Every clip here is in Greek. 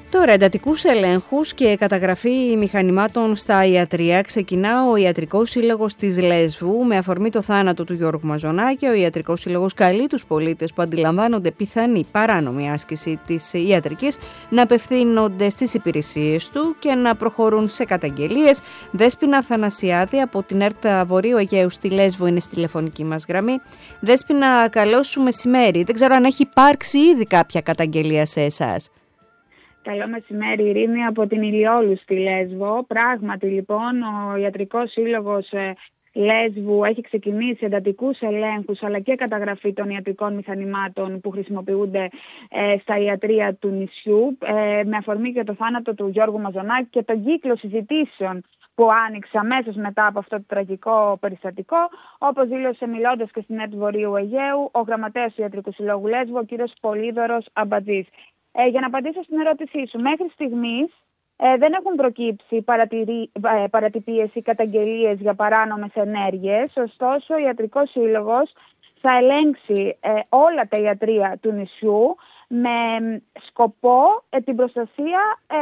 Τώρα, εντατικούς ελέγχους και καταγραφή μηχανημάτων στα ιατρεία ξεκινά ο Ιατρικός Σύλλογος της Λέσβου. Με αφορμή το θάνατο του Γιώργου Μαζονάκη, ο Ιατρικός Σύλλογος καλεί τους πολίτες που αντιλαμβάνονται πιθανή παράνομη άσκηση της ιατρικής να απευθύνονται στις υπηρεσίες του και να προχωρούν σε καταγγελίες. Δέσποινα Θανασιάδη από την ΕΡΤ Βορείου Αιγαίου στη Λέσβο είναι στη τηλεφωνική μας γραμμή. Δέσποινα, καλό σου μεσημέρι. Δεν ξέρω αν έχει υπάρξει ήδη κάποια καταγγελία σε εσάς. Καλό μεσημέρι, Ειρήνη, από την Ηλιόλου στη Λέσβο. Πράγματι, λοιπόν, ο Ιατρικός Σύλλογος Λέσβου έχει ξεκινήσει εντατικούς ελέγχους αλλά και καταγραφή των ιατρικών μηχανημάτων που χρησιμοποιούνται στα ιατρεία του νησιού με αφορμή και το θάνατο του Γιώργου Μαζονάκη και τον κύκλο συζητήσεων που άνοιξε αμέσως μετά από αυτό το τραγικό περιστατικό, όπως δήλωσε μιλώντας και στην ΕΡΤ Βορείου Αιγαίου ο γραμματέας του Ιατρικού Συλλόγου Λέσβου, ο κύριος Πολύδωρος Αμπατζής. Για να απαντήσω στην ερώτησή σου, μέχρι στιγμής δεν έχουν προκύψει παρατυπίες ή καταγγελίες για παράνομες ενέργειες, ωστόσο ο Ιατρικός Σύλλογος θα ελέγξει όλα τα ιατρεία του νησιού με σκοπό την προστασία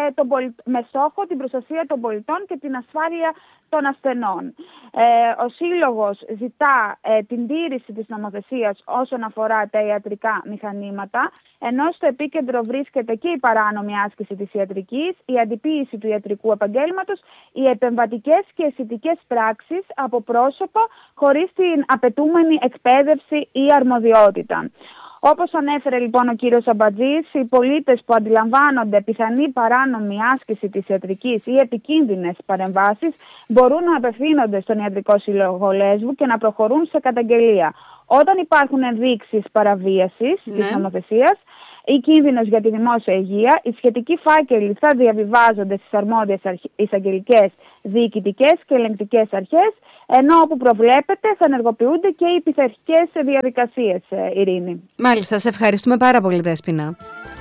με στόχο την προστασία των πολιτών και την ασφάλεια των ασθενών. Ο Σύλλογος ζητά την τήρηση της νομοθεσίας όσον αφορά τα ιατρικά μηχανήματα, ενώ στο επίκεντρο βρίσκεται και η παράνομη άσκηση της ιατρικής, η αντιποίηση του ιατρικού επαγγέλματος, οι επεμβατικές και αισθητικές πράξεις από πρόσωπα χωρίς την απαιτούμενη εκπαίδευση ή αρμοδιότητα. Όπως ανέφερε λοιπόν ο κύριος Αμπατζής, οι πολίτες που αντιλαμβάνονται πιθανή παράνομη άσκηση της ιατρικής ή επικίνδυνες παρεμβάσεις μπορούν να απευθύνονται στον Ιατρικό Σύλλογο Λέσβου και να προχωρούν σε καταγγελία. Όταν υπάρχουν ενδείξεις παραβίασης της νομοθεσίας ή κίνδυνος για τη δημόσια υγεία, οι σχετικοί φάκελοι θα διαβιβάζονται στις αρμόδιες εισαγγελικές, διοικητικές και ελεγκτικές αρχές, ενώ όπου προβλέπεται θα ενεργοποιούνται και οι πειθαρχικές διαδικασίες, Ειρήνη. Μάλιστα, σε ευχαριστούμε πάρα πολύ, Δέσποινα.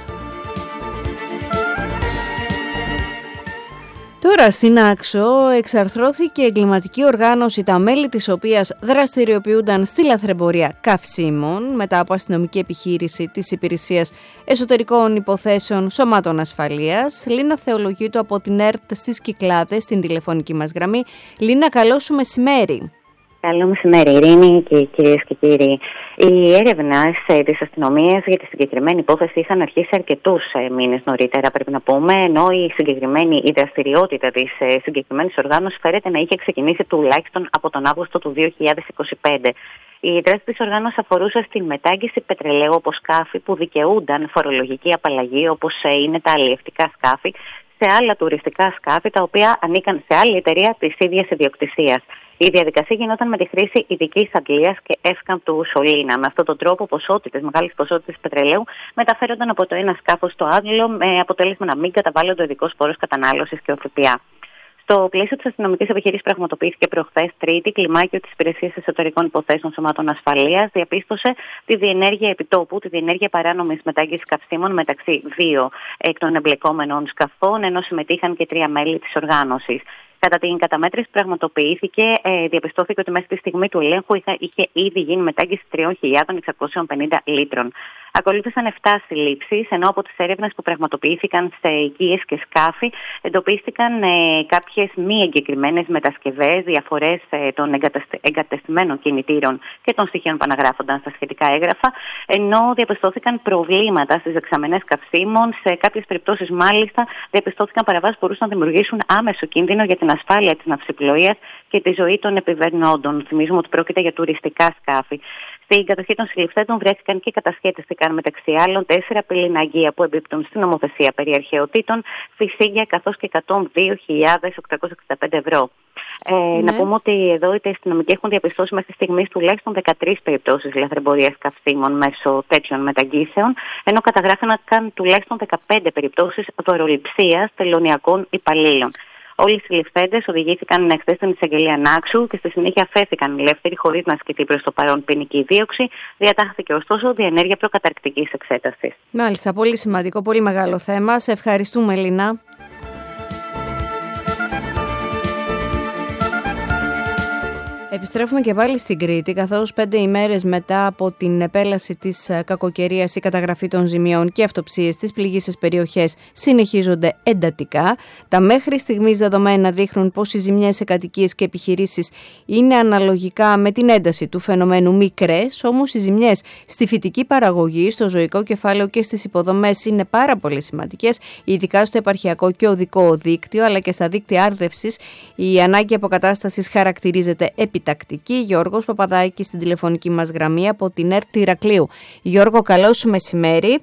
Τώρα στην Άξο εξαρθρώθηκε εγκληματική οργάνωση, τα μέλη της οποίας δραστηριοποιούνταν στη λαθρεμπορία καυσίμων μετά από αστυνομική επιχείρηση της Υπηρεσίας Εσωτερικών Υποθέσεων Σωμάτων Ασφαλείας. Λίνα Θεολογίτου από την ΕΡΤ στις Κυκλάδες, στην τηλεφωνική μας γραμμή. Λίνα, καλό σου μεσημέρι. Καλό μεσημέρι, Ειρήνη και κυρίες και κύριοι. Οι έρευνες της αστυνομίας για τη συγκεκριμένη υπόθεση είχαν αρχίσει αρκετούς μήνες νωρίτερα, πρέπει να πούμε, ενώ η δραστηριότητα της συγκεκριμένης οργάνωσης φέρεται να είχε ξεκινήσει τουλάχιστον από τον Αύγουστο του 2025. Η δράση της οργάνωσης αφορούσε στην μετάγγιση πετρελαίου από σκάφη που δικαιούνταν φορολογική απαλλαγή, όπως είναι τα αλλιευτικά σκάφη, σε άλλα τουριστικά σκάφη τα οποία ανήκαν σε άλλη εταιρεία της ίδιας ιδιοκτησίας. Η διαδικασία γινόταν με τη χρήση ειδικής αντλίας και εύκαμπτου σωλήνα. Με αυτόν τον τρόπο, μεγάλες ποσότητες πετρελαίου μεταφέρονταν από το ένα σκάφος στο άλλο, με αποτέλεσμα να μην καταβάλλονται ο ειδικός φόρος κατανάλωσης και ο ΦΠΑ. Στο πλαίσιο της αστυνομικής επιχείρησης πραγματοποιήθηκε προχθές Τρίτη, κλιμάκιο της Υπηρεσίας Εσωτερικών Υποθέσεων Σωμάτων Ασφαλείας διαπίστωσε τη διενέργεια επιτόπου, τη διενέργεια παράνομης μετάγγισης καυσίμων μεταξύ 2 εκ των εμπλεκόμενων σκαφών, ενώ συμμετείχαν και 3 μέλη της οργάνωσης. Κατά την καταμέτρηση που πραγματοποιήθηκε, διαπιστώθηκε ότι μέχρι τη στιγμή του ελέγχου είχε ήδη γίνει μετάγγιση 3.650 λίτρων. Ακολούθησαν 7 συλλήψεις, ενώ από τις έρευνες που πραγματοποιήθηκαν σε οικίες και σκάφη εντοπίστηκαν κάποιες μη εγκεκριμένες μετασκευές, διαφορές των εγκατεστημένων κινητήρων και των στοιχείων που αναγράφονταν στα σχετικά έγγραφα, ενώ διαπιστώθηκαν προβλήματα στις δεξαμενές καυσίμων. Σε κάποιες περιπτώσεις, μάλιστα, διαπιστώθηκαν παραβάσεις που μπορούσαν να δημιουργήσουν άμεσο κίνδυνο για την ασφάλεια της ναυσιπλοείας και τη ζωή των επιβερνώντων. Θυμίζουμε ότι πρόκειται για τουριστικά σκάφη. Στην κατοχή των συλληφθέντων βρέθηκαν και κατασχέθηκαν μεταξύ άλλων 4 πεληναγία που εμπίπτουν στην νομοθεσία περί αρχαιοτήτων, φυσίγια καθώς και 102.865 ευρώ. Να πούμε ότι εδώ οι αστυνομικοί έχουν διαπιστώσει μέχρι στιγμής τουλάχιστον 13 περιπτώσεις λαθρεμπορίας καυσίμων μέσω τέτοιων μεταγγίσεων, ενώ καταγράφηκαν τουλάχιστον 15 περιπτώσεις δωροληψίας τελωνιακών υπαλλήλων. Όλοι οι συλληφθέντες οδηγήθηκαν χθες στην εισαγγελία Νάξου και στη συνέχεια αφέθηκαν ελεύθεροι χωρίς να ασκηθεί προς το παρόν ποινική δίωξη. Διατάχθηκε ωστόσο διενέργεια προκαταρκτικής εξέτασης. Μάλιστα, πολύ σημαντικό, πολύ μεγάλο θέμα. Σε ευχαριστούμε, Λίνα. Επιστρέφουμε και πάλι στην Κρήτη, καθώς 5 ημέρες μετά από την επέλαση της κακοκαιρίας η καταγραφή των ζημιών και αυτοψίες στις πληγείσες περιοχές συνεχίζονται εντατικά. Τα μέχρι στιγμής δεδομένα δείχνουν πως οι ζημιές σε κατοικίες και επιχειρήσεις είναι αναλογικά με την ένταση του φαινομένου μικρές, όμως οι ζημιές στη φυτική παραγωγή, στο ζωικό κεφάλαιο και στις υποδομές είναι πάρα πολύ σημαντικές, ειδικά στο επαρχιακό και οδικό δίκτυο, αλλά και στα δίκτυα άρδευσης. Η ανάγκη αποκατάστασης χαρακτηρίζεται επιτακτική. Γιώργος Παπαδάκης στην τηλεφωνική μας γραμμή από την ΕΡΤ Ηρακλείου. Γιώργο, καλό σου μεσημέρι.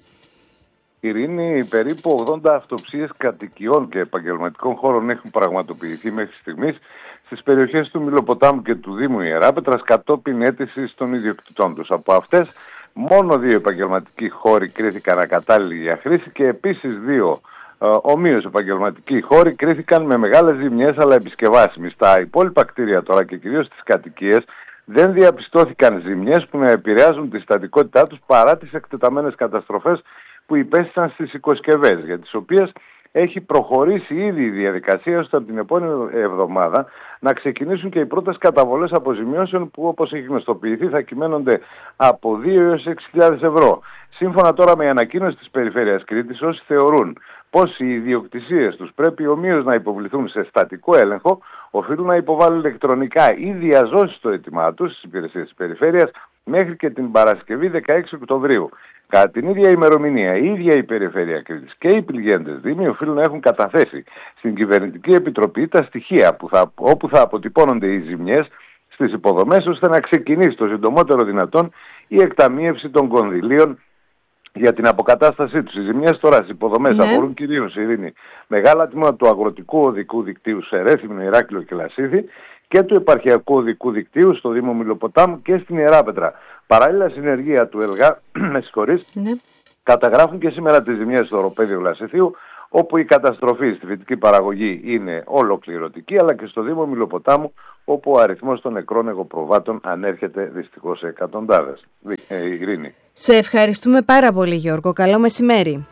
Ειρήνη, περίπου 80 αυτοψίες κατοικιών και επαγγελματικών χώρων έχουν πραγματοποιηθεί μέχρι στιγμής στις περιοχές του Μιλοποτάμου και του Δήμου Ιεράπετρας κατόπιν αίτησης των ιδιοκτητών τους. Από αυτές, μόνο 2 επαγγελματικοί χώροι κρίθηκαν ακατάλληλοι για χρήση και επίσης 2 ομοίως επαγγελματικοί χώροι κρίθηκαν με μεγάλες ζημιές αλλά επισκευάσιμοι. Στα υπόλοιπα κτίρια τώρα και κυρίως στις κατοικίες δεν διαπιστώθηκαν ζημιές που να επηρεάζουν τη στατικότητά τους παρά τις εκτεταμένες καταστροφές που υπέστησαν στις οικοσκευές, για τις οποίες έχει προχωρήσει ήδη η διαδικασία ώστε από την επόμενη εβδομάδα να ξεκινήσουν και οι πρώτες καταβολές αποζημιώσεων που, όπως έχει γνωστοποιηθεί, θα κυμαίνονται από 2 έως 6.000 ευρώ. Σύμφωνα τώρα με η ανακοίνωση της Περιφέρειας Κρήτης, όσοι θεωρούν πως οι ιδιοκτησίες τους πρέπει ομοίως να υποβληθούν σε στατικό έλεγχο, οφείλουν να υποβάλουν ηλεκτρονικά ή διαζώσει το αίτημά τους στις υπηρεσίες της Περιφέρειας μέχρι και την Παρασκευή 16 Οκτωβρίου. Κατά την ίδια ημερομηνία, η ίδια η Περιφέρεια Κρήτης και οι πληγέντες δήμοι οφείλουν να έχουν καταθέσει στην Κυβερνητική Επιτροπή τα στοιχεία όπου θα αποτυπώνονται οι ζημιές στις υποδομές, ώστε να ξεκινήσει το συντομότερο δυνατόν η εκταμείευση των κονδυλίων για την αποκατάστασή τους. Οι ζημιές τώρα στις υποδομές αφορούν κυρίως, Ειρήνη, μεγάλα τμήματα του αγροτικού οδικού δικτύου σε Ρέθυμνο, Ηράκλειο και Λασίθι και του επαρχιακού οδικού δικτύου στο Δήμο Μιλοποτάμου και στην Ιεράπετρα. Παράλληλα, συνεργεία του ΕΛΓΑ, καταγράφουν και σήμερα τις ζημιές στο οροπέδιο Λασίθιου, όπου η καταστροφή στη φυτική παραγωγή είναι ολοκληρωτική, αλλά και στο Δήμο Μιλοποτάμου, όπου ο αριθμός των νεκρών εγωπροβάτων ανέρχεται δυστυχώς σε εκατοντάδες. Ειρήνη. Σε ευχαριστούμε πάρα πολύ, Γιώργο. Καλό μεσημέρι.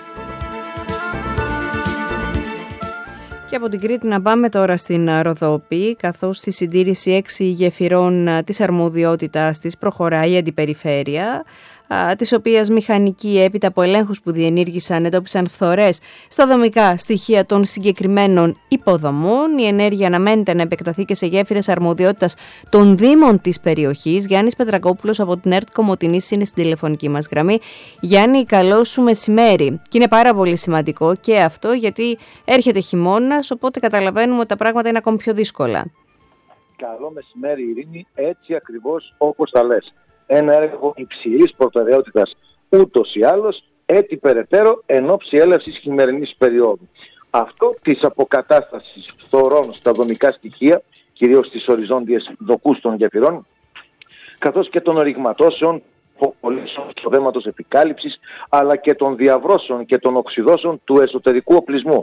Και από την Κρήτη να πάμε τώρα στην Ροδόπη, καθώς στη συντήρηση 6 γεφυρών της αρμοδιότητας της προχωράει η Αντιπεριφέρεια, της οποίας μηχανικοί έπειτα από ελέγχους που διενήργησαν εντόπισαν φθορές στα δομικά στοιχεία των συγκεκριμένων υποδομών. Η ενέργεια αναμένεται να επεκταθεί και σε γέφυρες αρμοδιότητας των Δήμων της περιοχής. Γιάννης Πετρακόπουλος από την ΕΡΤ Κομοτηνής είναι στην τηλεφωνική μας γραμμή. Γιάννη, καλό σου μεσημέρι. Και είναι πάρα πολύ σημαντικό και αυτό, γιατί έρχεται χειμώνας, οπότε καταλαβαίνουμε ότι τα πράγματα είναι ακόμη πιο δύσκολα. Καλό μεσημέρι, Ειρήνη, έτσι ακριβώς όπως τα λες. Ένα έργο υψηλής προτεραιότητας ούτως ή άλλως, έτη περαιτέρω εν ώψη έλευσης χειμερινής περίοδου. Αυτό της αποκατάστασης φθορών στα δομικά στοιχεία, κυρίως στις οριζόντιες δοκούς των γεφυρών, καθώς και των ρηγματώσεων, του δέματος επικάλυψης, αλλά και των διαβρώσεων και των οξυδώσεων του εσωτερικού οπλισμού.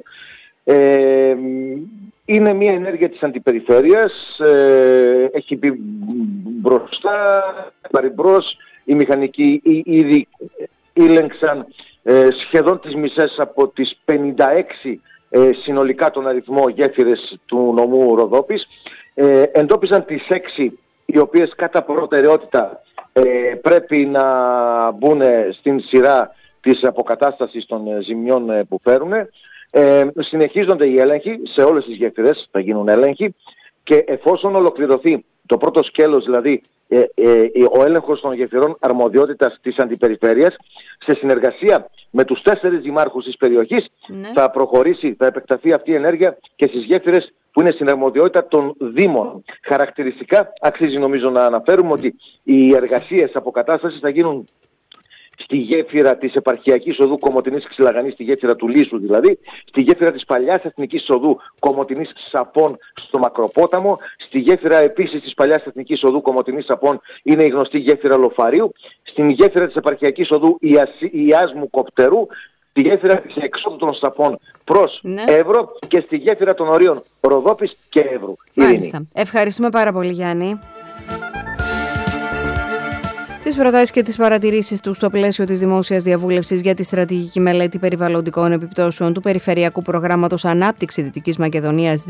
Είναι μια ενέργεια της Αντιπεριφέρειας, έχει μπει μπροστά, παρεμπρός, οι μηχανικοί ήδη ήλεγξαν σχεδόν τις μισές από τις 56 συνολικά τον αριθμό γέφυρες του νομού Ροδόπης. Εντόπισαν τις 6 οι οποίες κατά προτεραιότητα πρέπει να μπουν στην σειρά της αποκατάστασης των ζημιών που φέρουν. Συνεχίζονται οι έλεγχοι σε όλες τις γέφυρες, θα γίνουν έλεγχοι, και εφόσον ολοκληρωθεί το πρώτο σκέλος, δηλαδή ο έλεγχος των γεφυρών αρμοδιότητας της Αντιπεριφέρειας, σε συνεργασία με τους 4 δημάρχους της περιοχής, θα προχωρήσει, θα επεκταθεί αυτή η ενέργεια και στις γέφυρες που είναι στην αρμοδιότητα των Δήμων. Χαρακτηριστικά αξίζει νομίζω να αναφέρουμε ότι οι εργασίες αποκατάστασης θα γίνουν στη γέφυρα της επαρχιακής οδού Κομοτηνής Ξυλαγανής, στη γέφυρα του Λύσου δηλαδή, στη γέφυρα της παλιάς εθνικής οδού Κομοτηνής Σαπών στο Μακροπόταμο, στη γέφυρα επίσης της παλιάς εθνικής οδού Κομοτηνής Σαπών είναι η γνωστή γέφυρα Λοφαρίου, στην γέφυρα της επαρχιακής οδού Ιάσμου Κοπτερού, στη γέφυρα της εξόδου των Σαπών προς Εύρο και στη γέφυρα των ορίων Ροδόπης και Εύρου. Μάλιστα. Ευχαριστούμε πάρα πολύ, Γιάννη. Τις προτάσεις και τις παρατηρήσεις του στο πλαίσιο της δημόσιας διαβούλευσης για τη στρατηγική μελέτη περιβαλλοντικών επιπτώσεων του Περιφερειακού Προγράμματος Ανάπτυξη Δυτικής Μακεδονίας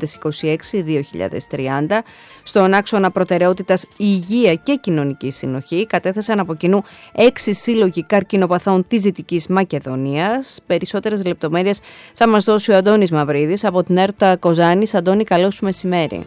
2026-2030, στον άξονα προτεραιότητας Υγεία και Κοινωνική Συνοχή, κατέθεσαν από κοινού 6 σύλλογοι καρκινοπαθών της Δυτικής Μακεδονίας. Περισσότερες λεπτομέρειες θα μας δώσει ο Αντώνης Μαυρίδης από την ΕΡΤ Κοζάνης. Αντώνη, καλό σου μεσημέρι.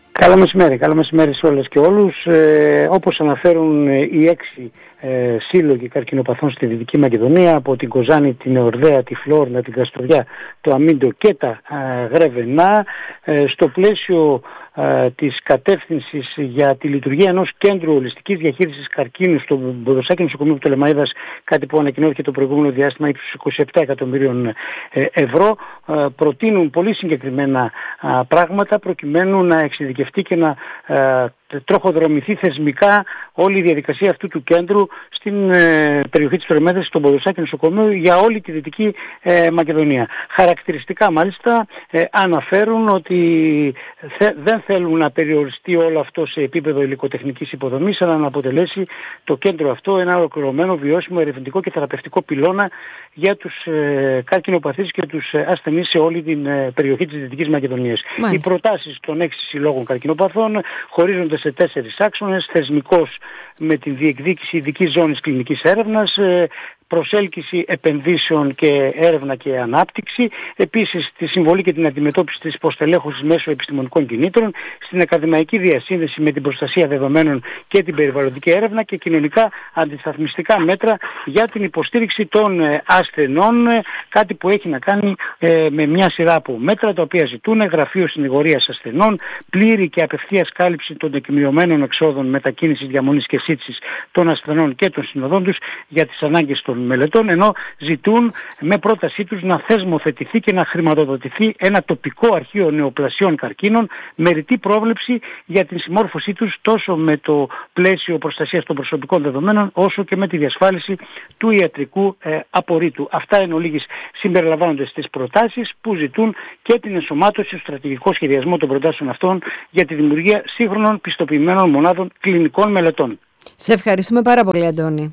Καλό μεσημέρι σε όλες και όλους. Όπως αναφέρουν οι 6 σύλλογοι καρκινοπαθών στη Δυτική Μακεδονία, από την Κοζάνη, την Εορδαία, τη Φλόρνα, την Καστοριά, το Αμίντο και τα Γρεβενά, στο πλαίσιο της κατεύθυνσης για τη λειτουργία ενός κέντρου ολιστικής διαχείρισης καρκίνου στο Ποδοσάκιο Νοσοκομείο του Πτολεμαΐδας, κάτι που ανακοινώθηκε το προηγούμενο διάστημα ύψους 27 εκατομμυρίων ευρώ, προτείνουν πολύ συγκεκριμένα πράγματα προκειμένου να εξειδικευτεί και να τροχοδρομηθεί θεσμικά όλη η διαδικασία αυτού του κέντρου στην περιοχή της Πτολεμαΐδας, στον Ποδοσάκιο Νοσοκομείο, για όλη τη Δυτική Μακεδονία. Χαρακτηριστικά μάλιστα αναφέρουν ότι δεν θέλουν να περιοριστεί όλο αυτό σε επίπεδο υλικοτεχνικής υποδομής, αλλά να αποτελέσει το κέντρο αυτό ένα ολοκληρωμένο, βιώσιμο, ερευνητικό και θεραπευτικό πυλώνα για τους καρκινοπαθείς και τους ασθενείς σε όλη την περιοχή της Δυτικής Μακεδονίας. Μάλιστα. Οι προτάσεις των 6 συλλόγων καρκινοπαθών χωρίζονται σε 4 άξονες: θεσμικός, με την διεκδίκηση ειδικής ζώνης κλινικής έρευνας, προσέλκυση επενδύσεων και έρευνα και ανάπτυξη, επίσης τη συμβολή και την αντιμετώπιση της υποστελέχωσης μέσω επιστημονικών κινήτρων, στην ακαδημαϊκή διασύνδεση με την προστασία δεδομένων και την περιβαλλοντική έρευνα και κοινωνικά αντισταθμιστικά μέτρα για την υποστήριξη των ασθενών, κάτι που έχει να κάνει με μια σειρά από μέτρα τα οποία ζητούν γραφείο συνηγορίας ασθενών, πλήρη και απευθείας κάλυψη των τεκμηριωμένων εξόδων μετακίνησης, διαμονής και σύντησης των ασθενών και των συνοδών τους για τις ανάγκες των μελετών, ενώ ζητούν με πρότασή τους να θεσμοθετηθεί και να χρηματοδοτηθεί ένα τοπικό αρχείο νεοπλασιών καρκίνων με ρητή πρόβλεψη για την συμμόρφωσή τους τόσο με το πλαίσιο προστασίας των προσωπικών δεδομένων όσο και με τη διασφάλιση του ιατρικού απορρίτου. Αυτά εν ολίγης συμπεριλαμβάνονται στις προτάσεις που ζητούν και την ενσωμάτωση στο στρατηγικό σχεδιασμό των προτάσεων αυτών για τη δημιουργία σύγχρονων πιστοποιημένων μονάδων κλινικών μελετών. Σε ευχαριστούμε πάρα πολύ, Αντώνη.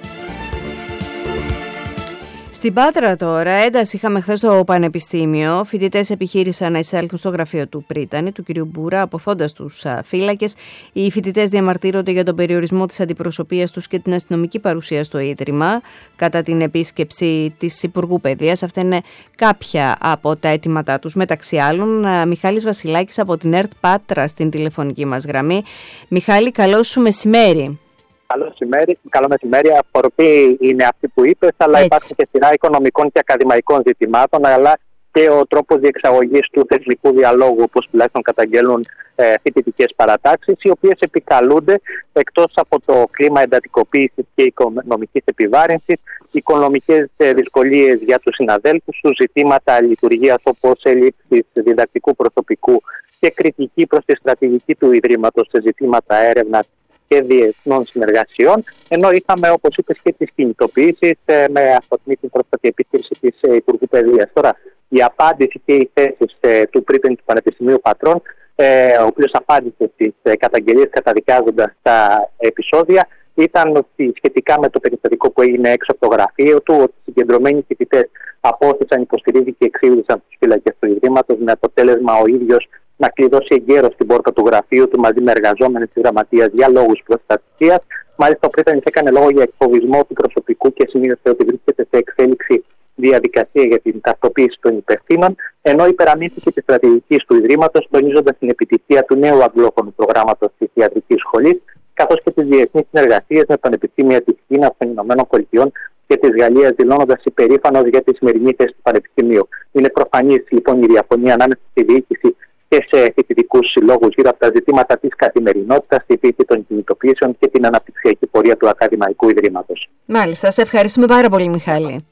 Στην Πάτρα τώρα, ένταση είχαμε χθες στο Πανεπιστήμιο. Φοιτητές επιχείρησαν να εισέλθουν στο γραφείο του Πρίτανη, του κ. Μπούρα, αποθώντας τους φύλακες. Οι φοιτητές διαμαρτύρονται για τον περιορισμό της αντιπροσωπείας τους και την αστυνομική παρουσία στο Ίδρυμα κατά την επίσκεψη της Υπουργού Παιδείας. Αυτά είναι κάποια από τα αιτήματά τους. Μεταξύ άλλων, Μιχάλης Βασιλάκης από την ΕΡΤ Πάτρα στην τηλεφωνική μας γραμμή. Μιχάλη, καλό σου μεσημέρι. Καλό μεσημέρι. Αφορμή είναι αυτή που είπες, αλλά υπάρχει και σειρά οικονομικών και ακαδημαϊκών ζητημάτων, αλλά και ο τρόπος διεξαγωγής του θεσμικού διαλόγου, όπως τουλάχιστον καταγγέλνουν φοιτητικές παρατάξεις, οι οποίες επικαλούνται, εκτός από το κλίμα εντατικοποίησης και οικονομικής επιβάρυνσης, οικονομικές δυσκολίες για τους συναδέλφους τους, ζητήματα λειτουργίας όπως έλλειψης διδακτικού προσωπικού και κριτική προς τη στρατηγική του Ιδρύματος σε ζητήματα έρευνας και διεθνών συνεργασιών, ενώ είχαμε, όπως είπες, και τις κινητοποιήσεις με αφορμή την πρόσφατη επίσκεψη της Υπουργού Παιδείας. Τώρα, η απάντηση και οι θέσεις του Πρίτανη του Πανεπιστημίου Πατρών, ο οποίος απάντησε στις καταγγελίες καταδικάζοντας τα επεισόδια, ήταν ότι σχετικά με το περιστατικό που έγινε έξω από το γραφείο του, ότι οι συγκεντρωμένοι φοιτητές απόθεσαν, υποστηρίζει και εξήγησαν τους φύλακες του Ιδρύματος, με αποτέλεσμα ο ίδιος να κλειδώσει εγκαίρως την πόρτα του γραφείου του μαζί με εργαζόμενες της γραμματείας για λόγους προστασίας. Μάλιστα, ο Πρίτανης έκανε λόγο για εκφοβισμό του προσωπικού και σημείωσε ότι βρίσκεται σε εξέλιξη διαδικασία για την ταυτοποίηση των υπευθύνων, ενώ υπεραμείνθηκε τη στρατηγική του Ιδρύματος, τονίζοντας την επιτυχία του νέου αγγλόφωνου προγράμματος της Ιατρικής Σχολής, καθώς και τις διεθνείς συνεργασίες με πανεπιστήμια της Κίνας, των Ηνωμένων Πολιτειών και της Γαλλίας, δηλώνοντας υπερήφανος για τη σημερινή θέση του Πανεπιστημίου. Είναι προφανής λοιπόν η διαφωνία ανάμεσα στη διοίκηση και σε φοιτητικούς συλλόγους γύρω από τα ζητήματα της καθημερινότητας, τη φύση των κινητοποιήσεων και την αναπτυξιακή πορεία του Ακαδημαϊκού Ιδρύματος. Μάλιστα, σε ευχαριστούμε πάρα πολύ, Μιχάλη.